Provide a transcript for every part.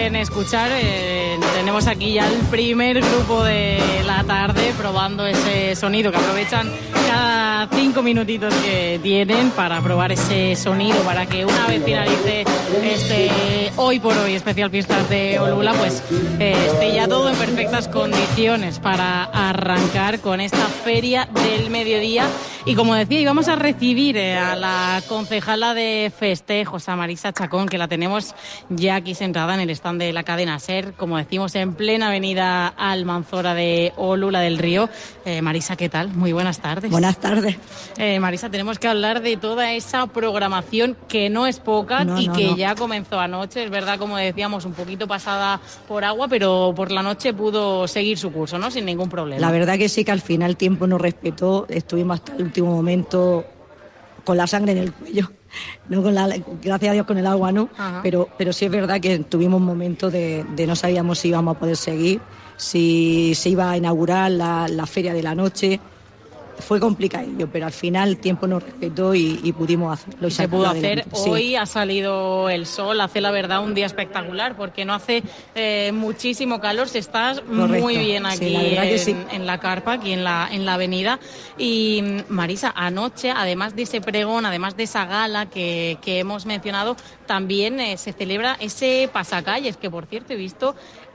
pueden escuchar, tenemos aquí ya el primer grupo de la tarde probando ese sonido, que aprovechan cada 5 minutitos que tienen para probar ese sonido, para que una vez finalice este Hoy por Hoy especial Fiestas de Olula, pues esté ya todo en perfectas condiciones para arrancar con esta feria del mediodía. Y como decía, íbamos a recibir a la concejala de festejos, a Marisa Chacón, que la tenemos ya aquí sentada en el stand de la cadena SER, como decimos, en plena avenida Almanzora de Olula del Río. Marisa, ¿qué tal? Muy buenas tardes. Buenas tardes. Marisa, tenemos que hablar de toda esa programación que no es poca que ya comenzó anoche. Es verdad, como decíamos, un poquito pasada por agua, pero por la noche pudo seguir su curso, ¿no? Sin ningún problema. La verdad que sí, que al final el tiempo nos respetó. Estuvimos hasta el último momento con la sangre en el cuello. No con gracias a Dios con el agua no, pero sí es verdad que tuvimos un momento de no sabíamos si íbamos a poder seguir, si se iba a inaugurar la feria de la noche. Fue complicadillo, pero al final el tiempo nos respetó y pudimos hacerlo. Y se pudo hacer. Sí. Hoy ha salido el sol, hace la verdad un día espectacular, porque no hace muchísimo calor, se está muy bien aquí en la carpa, aquí en la avenida. Y Marisa, anoche, además de ese pregón, además de esa gala que hemos mencionado, también se celebra ese pasacalles, que por cierto he visto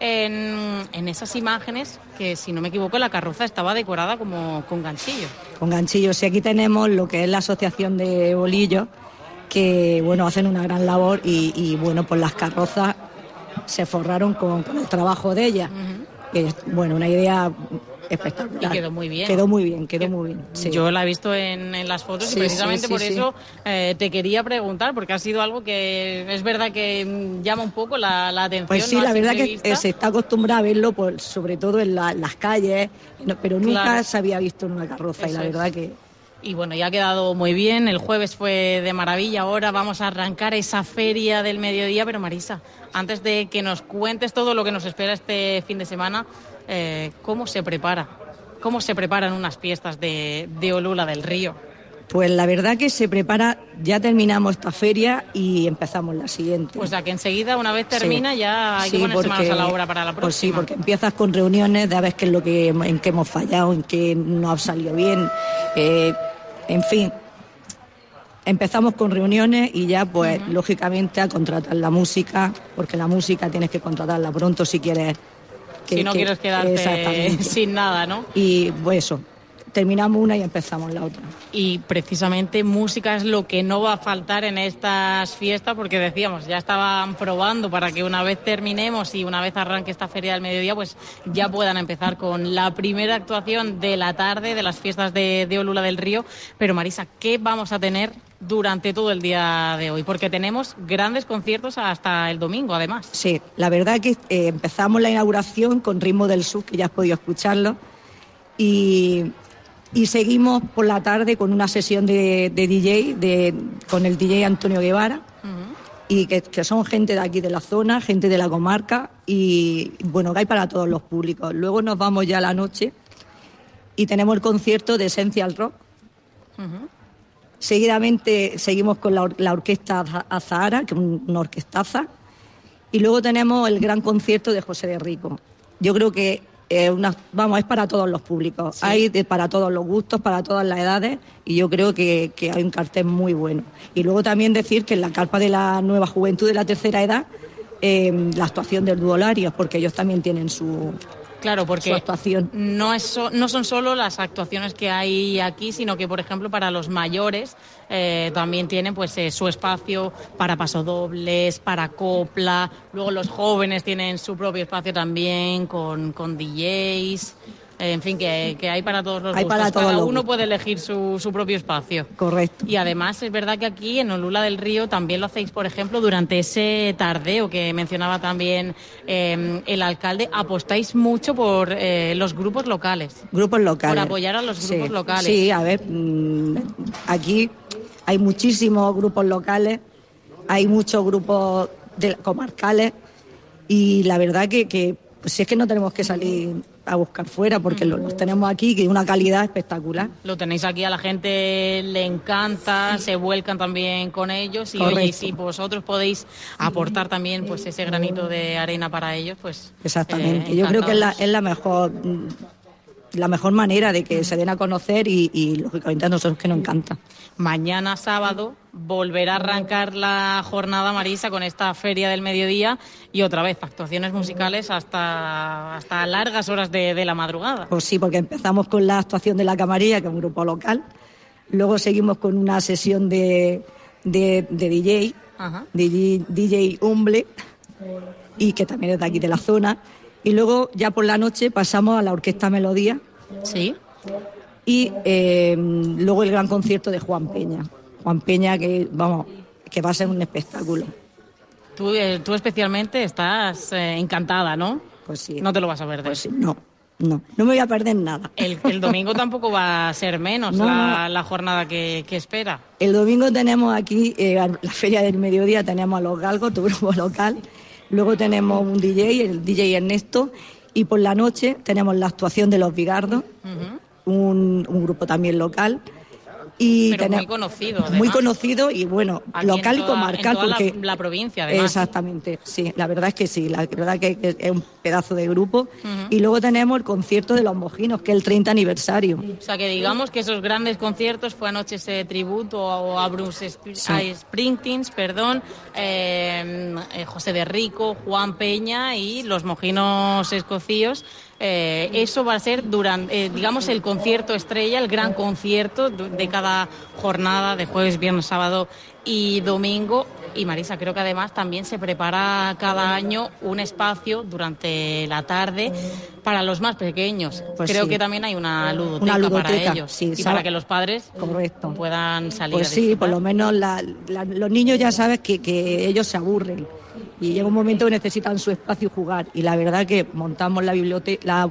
en esas imágenes que, si no me equivoco, la carroza estaba decorada como con ganchillo. Con ganchillos. Y aquí tenemos lo que es la asociación de bolillos, que bueno, hacen una gran labor y bueno, pues las carrozas se forraron con el trabajo de ellas. Que, bueno, una idea espectacular. Y quedó muy bien. Quedó muy bien. Sí. Yo la he visto en las fotos y precisamente por eso te quería preguntar, porque ha sido algo que es verdad que llama un poco la atención. Pues sí, ¿no? La verdad que se está acostumbrada a verlo, pues, sobre todo en las calles, pero nunca se había visto en una carroza. Eso, y la verdad que... Y bueno, ya ha quedado muy bien, el jueves fue de maravilla, ahora vamos a arrancar esa feria del mediodía, pero Marisa, antes de que nos cuentes todo lo que nos espera este fin de semana, ¿cómo se prepara? ¿Cómo se preparan unas fiestas de Olula del Río? Pues la verdad que se prepara, ya terminamos esta feria y empezamos la siguiente. O sea que enseguida, una vez termina, ya hay que ponerse manos a la obra para la próxima. Pues sí, porque empiezas con reuniones de a ver qué es lo en qué hemos fallado, en qué no ha salido bien, en fin. Empezamos con reuniones y ya, pues, lógicamente a contratar la música, porque la música tienes que contratarla pronto si quieres... Si no quieres quedarte sin nada, ¿no? Y pues eso, terminamos una y empezamos la otra. Y precisamente música es lo que no va a faltar en estas fiestas, porque decíamos, ya estaban probando para que una vez terminemos y una vez arranque esta feria del mediodía, pues ya puedan empezar con la primera actuación de la tarde de las fiestas de Olula del Río. Pero Marisa, ¿qué vamos a tener durante todo el día de hoy? Porque tenemos grandes conciertos hasta el domingo, además. Sí, la verdad que empezamos la inauguración con Ritmo del Sur, que ya has podido escucharlo, y seguimos por la tarde con una sesión de DJ, con el DJ Antonio Guevara, y que son gente de aquí de la zona, gente de la comarca, y bueno, que hay para todos los públicos. Luego nos vamos ya a la noche y tenemos el concierto de Essential Rock. Seguidamente seguimos con la orquesta Azahara, que es una orquestaza, y luego tenemos el gran concierto de José de Rico. Yo creo que es para todos los públicos, sí. Hay para todos los gustos, para todas las edades, y yo creo que hay un cartel muy bueno. Y luego también decir que en la carpa de la Nueva Juventud de la Tercera Edad, la actuación del Duolarios, porque ellos también tienen su... Claro, porque actuación. No son solo las actuaciones que hay aquí, sino que, por ejemplo, para los mayores también tienen pues su espacio para pasodobles, para copla. Luego los jóvenes tienen su propio espacio también con DJs. En fin, que hay para todos los gustos. Cada uno puede elegir su propio espacio. Correcto. Y además es verdad que aquí en Olula del Río también lo hacéis, por ejemplo, durante ese tardeo que mencionaba también el alcalde. Apostáis mucho por los grupos locales. Grupos locales. Por apoyar a los grupos locales. Sí, a ver, aquí hay muchísimos grupos locales, hay muchos grupos comarcales, y la verdad que si es que no tenemos que salir a buscar fuera, porque los tenemos aquí, que es una calidad espectacular. Lo tenéis aquí, a la gente le encanta, se vuelcan también con ellos y Correcto. oye, si vosotros podéis aportar también pues ese granito de arena para ellos, pues Exactamente. Yo creo que es la mejor manera de que se den a conocer y lógicamente a nosotros que nos encanta. Mañana sábado volverá a arrancar la jornada, Marisa, con esta feria del mediodía y otra vez actuaciones musicales hasta largas horas de la madrugada. Pues sí, porque empezamos con la actuación de La Camarilla, que es un grupo local. Luego seguimos con una sesión de DJ, Ajá. DJ Humble, y que también es de aquí de la zona. Y luego ya por la noche pasamos a la Orquesta Melodía. Sí. Y luego el gran concierto de Juan Peña. Juan Peña, que va a ser un espectáculo. Tú especialmente estás encantada, ¿no? Pues sí. No te lo vas a perder. Pues sí, no me voy a perder nada. El domingo tampoco va a ser menos la jornada que espera. El domingo tenemos aquí la Feria del Mediodía, tenemos a Los Galgos, tu grupo local. Luego tenemos un DJ, el DJ Ernesto. Y por la noche tenemos la actuación de Los Bigardos. Uh-huh. Un grupo también local. Y pero muy conocido, además. Muy conocido y bueno, aquí local y comarcal. En toda porque la provincia, además. Exactamente, sí, la verdad es que sí, la verdad que es un pedazo de grupo. Uh-huh. Y luego tenemos el concierto de Los Mojinos, que es el 30 aniversario. O sea, que digamos que esos grandes conciertos fue anoche ese tributo a Bruce Springsteen, José de Rico, Juan Peña y Los Mojinos Escocíos. Eso va a ser durante, digamos, el concierto estrella, el gran concierto de cada jornada de jueves, viernes, sábado y domingo. Y Marisa, creo que además también se prepara cada año un espacio durante la tarde para los más pequeños. Pues creo sí. que también hay una ludoteca para ellos, sí, y para que los padres correcto. puedan salir pues a sí, disfrutar. por lo menos los niños ya sabes que ellos se aburren y llega un momento que necesitan su espacio y jugar, y la verdad que montamos la biblioteca,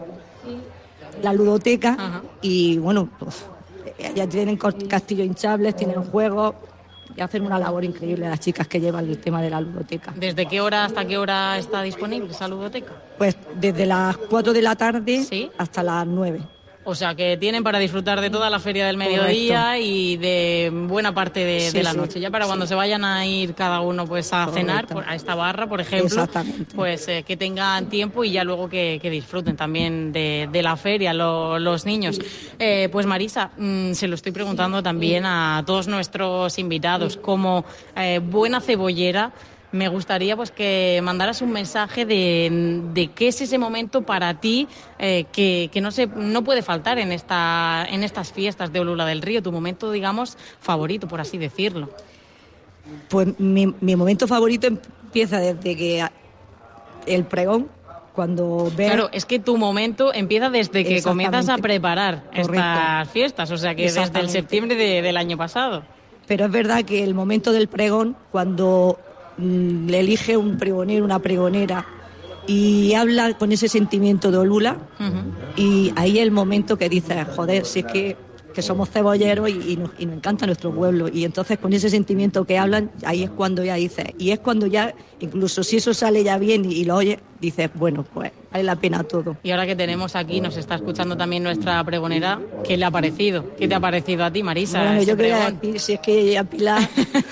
la ludoteca. Ajá. Y bueno, pues ya tienen castillos hinchables, tienen juegos y hacen una labor increíble las chicas que llevan el tema de la ludoteca. ¿Desde qué hora hasta qué hora está disponible esa ludoteca? Pues desde las 4 de la tarde ¿Sí? hasta las 9. O sea, que tienen para disfrutar de toda la feria del mediodía. Correcto. Y de buena parte de la noche. Ya para cuando se vayan a ir cada uno pues a Correcto. cenar a esta barra, por ejemplo, pues que tengan tiempo y ya luego que disfruten también de la feria los niños. Pues Marisa, se lo estoy preguntando también a todos nuestros invitados. Como buena cebollera, me gustaría pues que mandaras un mensaje de qué es ese momento para ti que no puede faltar en estas fiestas de Olula del Río, tu momento, digamos, favorito, por así decirlo. Pues mi momento favorito empieza desde que el pregón, cuando ves... Claro, es que tu momento empieza desde que comienzas a preparar estas fiestas, o sea que desde el septiembre del año pasado. Pero es verdad que el momento del pregón, cuando le elige un pregonero, una pregonera, y habla con ese sentimiento de Olula, uh-huh. Y ahí es el momento que dices, joder, si es que somos cebolleros y nos encanta nuestro pueblo. Y entonces con ese sentimiento que hablan, ahí es cuando ya dices, y es cuando ya, incluso si eso sale ya bien y lo oyes, dices, bueno, pues vale la pena todo. Y ahora que tenemos aquí, nos está escuchando también nuestra pregonera, ¿qué le ha parecido? ¿Qué te ha parecido a ti, Marisa? Bueno, yo creo que si es que a Pilar,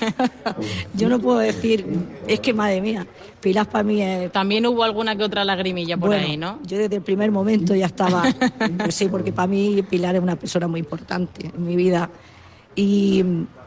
yo no puedo decir, es que madre mía, Pilar para mí es... También hubo alguna que otra lagrimilla por ahí, ¿no? Yo desde el primer momento ya estaba, pues sí, porque para mí Pilar es una persona muy importante en mi vida y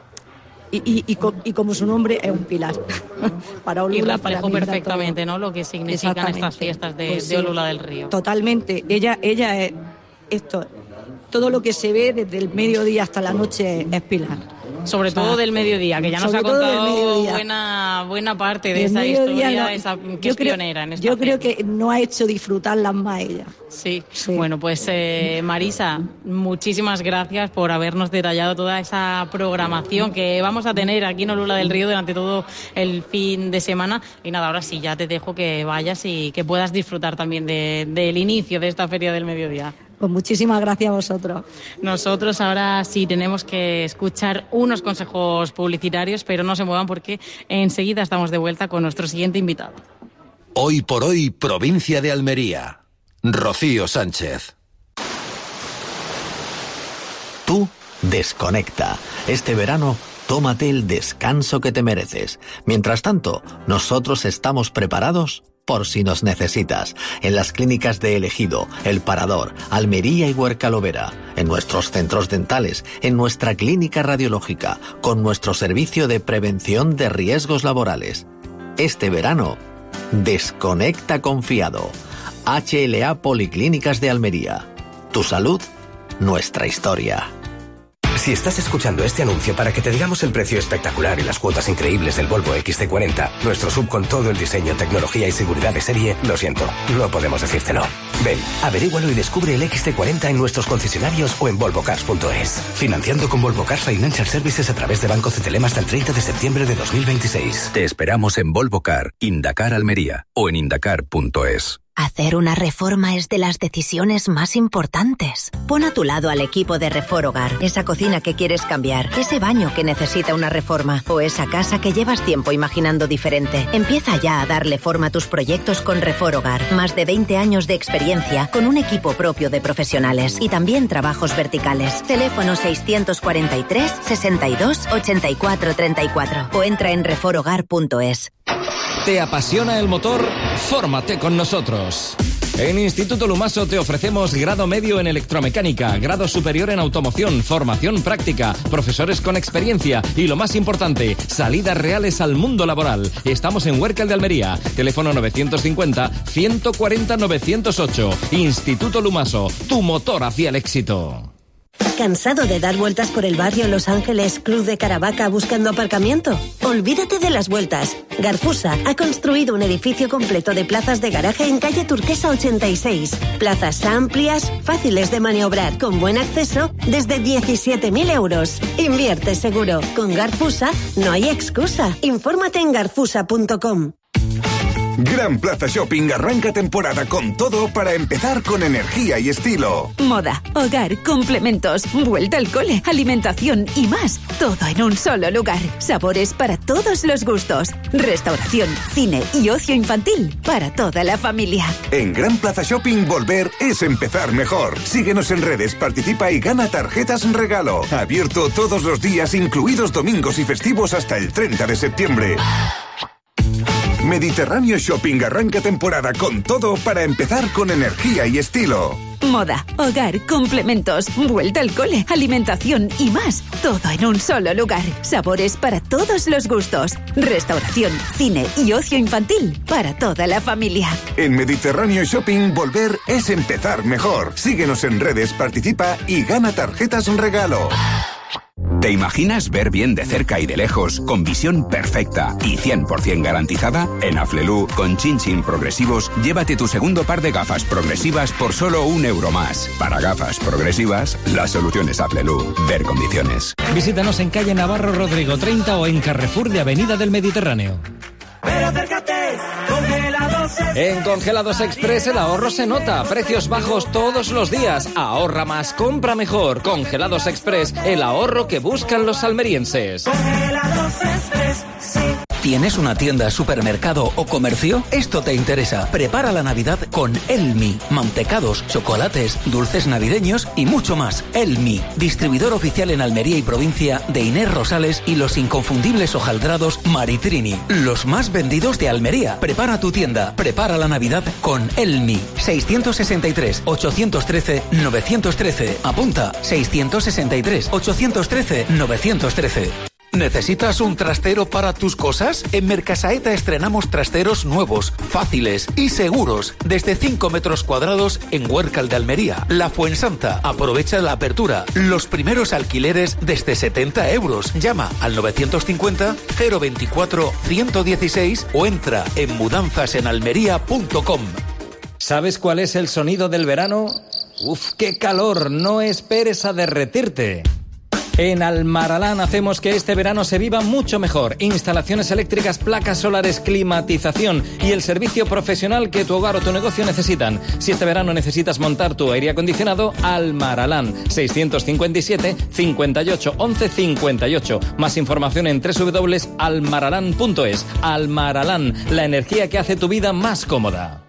como su nombre es un pilar para Olula. Y reflejó perfectamente, ¿no?, lo que significan estas fiestas de Olula del Río. Totalmente. Ella es esto, todo lo que se ve desde el mediodía hasta la noche es Pilar. Sobre todo del mediodía, que ya nos ha contado buena parte de esa historia, que es pionera en esta Yo creo feria. que no ha hecho disfrutarlas más ella. Sí. Bueno, pues Marisa, muchísimas gracias por habernos detallado toda esa programación que vamos a tener aquí en Olula del Río durante todo el fin de semana. Y nada, ahora sí, ya te dejo que vayas y que puedas disfrutar también del inicio de esta feria del mediodía. Pues muchísimas gracias a vosotros. Nosotros ahora sí tenemos que escuchar unos consejos publicitarios, pero no se muevan porque enseguida estamos de vuelta con nuestro siguiente invitado. Hoy por hoy, provincia de Almería. Rocío Sánchez. Tú desconecta. Este verano, tómate el descanso que te mereces. Mientras tanto, nosotros estamos preparados por si nos necesitas. En las clínicas de El Ejido, El Parador, Almería y Huerca-Lovera, en nuestros centros dentales, en nuestra clínica radiológica, con nuestro servicio de prevención de riesgos laborales. Este verano, desconecta confiado. HLA Policlínicas de Almería. Tu salud, nuestra historia. Si estás escuchando este anuncio para que te digamos el precio espectacular y las cuotas increíbles del Volvo XC40, nuestro SUV con todo el diseño, tecnología y seguridad de serie, lo siento, no podemos decírtelo. Ven, averígualo y descubre el XC40 en nuestros concesionarios o en volvocars.es. Financiando con Volvo Cars Financial Services a través de Banco CTLM hasta el 30 de septiembre de 2026. Te esperamos en Volvo Car, Indacar Almería o en indacar.es. Hacer una reforma es de las decisiones más importantes. Pon a tu lado al equipo de Reforogar, esa cocina que quieres cambiar, ese baño que necesita una reforma o esa casa que llevas tiempo imaginando diferente. Empieza ya a darle forma a tus proyectos con Reforogar. Más de 20 años de experiencia con un equipo propio de profesionales y también trabajos verticales. Teléfono 643 62 84 34 o entra en reforogar.es. ¿Te apasiona el motor? Fórmate con nosotros. En Instituto Lumaso te ofrecemos grado medio en electromecánica, grado superior en automoción, formación práctica, profesores con experiencia y, lo más importante, salidas reales al mundo laboral. Estamos en Huércal de Almería, teléfono 950-140-908. Instituto Lumaso, tu motor hacia el éxito. ¿Cansado de dar vueltas por el barrio Los Ángeles, Cruz de Caravaca buscando aparcamiento? Olvídate de las vueltas. Garfusa ha construido un edificio completo de plazas de garaje en calle Turquesa 86. Plazas amplias, fáciles de maniobrar, con buen acceso, desde 17.000 euros. Invierte seguro. Con Garfusa no hay excusa. Infórmate en garfusa.com. Gran Plaza Shopping arranca temporada con todo para empezar con energía y estilo. Moda, hogar, complementos, vuelta al cole, alimentación y más. Todo en un solo lugar. Sabores para todos los gustos. Restauración, cine y ocio infantil para toda la familia. En Gran Plaza Shopping volver es empezar mejor. Síguenos en redes, participa y gana tarjetas regalo. Abierto todos los días, incluidos domingos y festivos hasta el 30 de septiembre. Mediterráneo Shopping arranca temporada con todo para empezar con energía y estilo. Moda, hogar, complementos, vuelta al cole, alimentación y más. Todo en un solo lugar. Sabores para todos los gustos. Restauración, cine y ocio infantil para toda la familia. En Mediterráneo Shopping volver es empezar mejor. Síguenos en redes, participa y gana tarjetas regalo. ¿Te imaginas ver bien de cerca y de lejos, con visión perfecta y 100% garantizada? En Aflelu, con Chin Chin Progresivos, llévate tu segundo par de gafas progresivas por solo €1 más. Para gafas progresivas, la solución es Aflelu. Ver condiciones. Visítanos en calle Navarro Rodrigo 30 o en Carrefour de Avenida del Mediterráneo. Pero acércate, Congelados Express. En Congelados Express el ahorro se nota. Precios bajos todos los días. Ahorra más, compra mejor. Congelados Express, el ahorro que buscan los almerienses. Congelados Express, sí. ¿Tienes una tienda, supermercado o comercio? Esto te interesa. Prepara la Navidad con Elmi. Mantecados, chocolates, dulces navideños y mucho más. Elmi, distribuidor oficial en Almería y provincia de Inés Rosales y los inconfundibles hojaldrados Maritrini, los más vendidos de Almería. Prepara tu tienda. Prepara la Navidad con Elmi. 663-813-913. Apunta. 663-813-913. ¿Necesitas un trastero para tus cosas? En Mercasaeta estrenamos trasteros nuevos, fáciles y seguros, desde 5 metros cuadrados en Huércal de Almería. La Fuensanta. Aprovecha la apertura. Los primeros alquileres desde 70 euros. Llama al 950-024-116 o entra en mudanzasenalmería.com. ¿Sabes cuál es el sonido del verano? ¡Uf, qué calor! No esperes a derretirte. En Almaralán hacemos que este verano se viva mucho mejor. Instalaciones eléctricas, placas solares, climatización y el servicio profesional que tu hogar o tu negocio necesitan. Si este verano necesitas montar tu aire acondicionado, Almaralán. 657 58 11 58. Más información en www.almaralán.es. Almaralán, la energía que hace tu vida más cómoda.